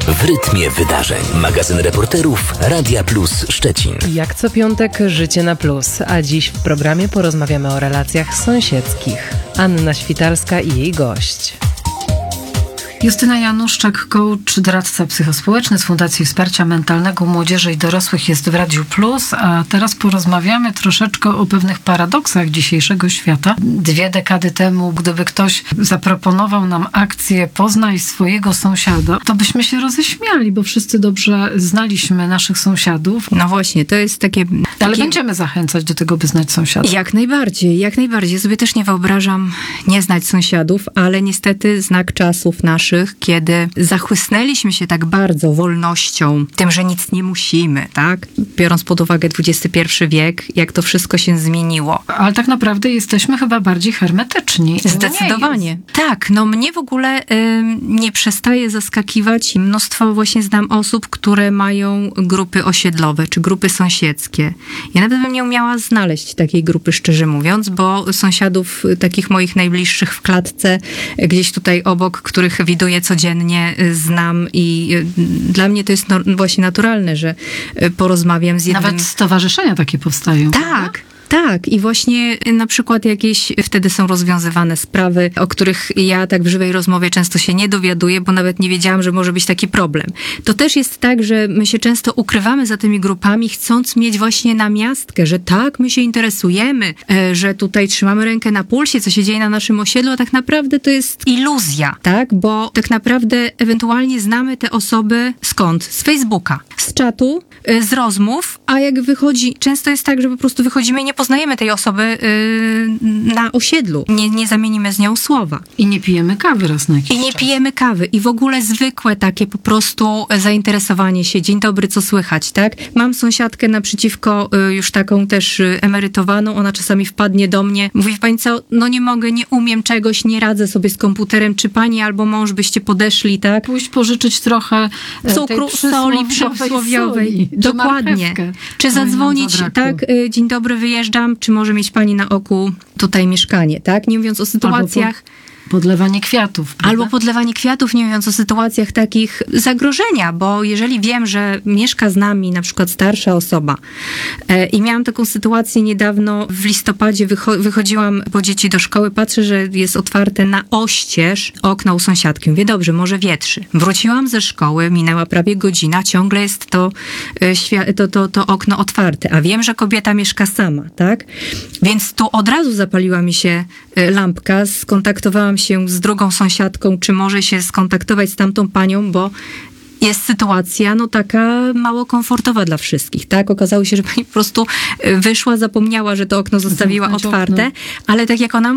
w rytmie wydarzeń. Magazyn reporterów Radia Plus Szczecin. Jak co piątek Życie na Plus, a dziś w programie porozmawiamy o relacjach sąsiedzkich. Anna Świtalska i jej gość. Justyna Januszczak, coach, doradca psychospołeczny z Fundacji Wsparcia Mentalnego Młodzieży i Dorosłych jest w Radiu Plus, a teraz porozmawiamy troszeczkę o pewnych paradoksach dzisiejszego świata. 2 dekady temu, gdyby ktoś zaproponował nam akcję Poznaj swojego sąsiada, to byśmy się roześmiali, bo wszyscy dobrze znaliśmy naszych sąsiadów. No właśnie, to jest takie... Ale będziemy zachęcać do tego, by znać sąsiadów. Jak najbardziej, jak najbardziej. Ja sobie też nie wyobrażam nie znać sąsiadów, ale niestety znak czasów naszych, kiedy zachłysnęliśmy się tak bardzo wolnością, tym, że nic nie musimy, tak? Biorąc pod uwagę XXI wiek, jak to wszystko się zmieniło. Ale tak naprawdę jesteśmy chyba bardziej hermetyczni. Zdecydowanie. Tak, no mnie w ogóle nie przestaje zaskakiwać i mnóstwo właśnie znam osób, które mają grupy osiedlowe, czy grupy sąsiedzkie. Ja nawet bym nie umiała znaleźć takiej grupy, szczerze mówiąc, bo sąsiadów takich moich najbliższych w klatce, gdzieś tutaj obok, których widuję codziennie, znam i dla mnie to jest właśnie naturalne, że porozmawiam z jednym... Nawet stowarzyszenia takie powstają. Tak. Tak, i właśnie na przykład jakieś wtedy są rozwiązywane sprawy, o których ja tak w żywej rozmowie często się nie dowiaduję, bo nawet nie wiedziałam, że może być taki problem. To też jest tak, że my się często ukrywamy za tymi grupami, chcąc mieć właśnie namiastkę, że tak, my się interesujemy, że tutaj trzymamy rękę na pulsie, co się dzieje na naszym osiedlu, a tak naprawdę to jest iluzja, tak? Bo tak naprawdę ewentualnie znamy te osoby skąd? Z Facebooka, z czatu, z rozmów, a jak wychodzi, często jest tak, że po prostu wychodzimy i nie poznajemy tej osoby na osiedlu. Nie zamienimy z nią słowa. I nie pijemy kawy raz na jakiś czas. I nie pijemy kawy. I w ogóle zwykłe takie po prostu zainteresowanie się. Dzień dobry, co słychać, tak? Mam sąsiadkę naprzeciwko, już taką też emerytowaną. Ona czasami wpadnie do mnie. Mówi, pani co, no nie mogę, nie umiem czegoś, nie radzę sobie z komputerem. Czy pani albo mąż byście podeszli, tak? Pójść pożyczyć trochę cukru, soli przysłowiowej. Dokładnie. Czy zadzwonić, tak? Dzień dobry, wyjeżdżam. Czy może mieć pani na oku tutaj mieszkanie, tak? Nie mówiąc o sytuacjach... Podlewanie kwiatów. Prawda? Albo podlewanie kwiatów, nie mówiąc o sytuacjach takich zagrożenia, bo jeżeli wiem, że mieszka z nami na przykład starsza osoba i miałam taką sytuację niedawno w listopadzie, wychodziłam po dzieci do szkoły, patrzę, że jest otwarte na oścież okno u sąsiadki. Mówię, dobrze, może wietrzy. Wróciłam ze szkoły, minęła prawie godzina, ciągle jest to okno otwarte, a wiem, że kobieta mieszka sama, tak? Więc tu od razu zapaliła mi się lampka, skontaktowałam się z drugą sąsiadką, czy może się skontaktować z tamtą panią, bo jest sytuacja, no taka mało komfortowa dla wszystkich, tak? Okazało się, że pani po prostu wyszła, zapomniała, że to okno zostawiła otwarte, ale tak jak ona